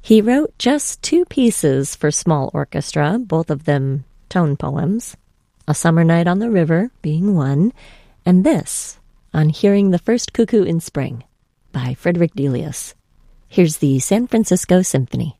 He wrote just 2 pieces for small orchestra, both of them tone poems, A Summer Night on the River being one, and this, On Hearing the First Cuckoo in Spring, by Frederick Delius. Here's the San Francisco Symphony.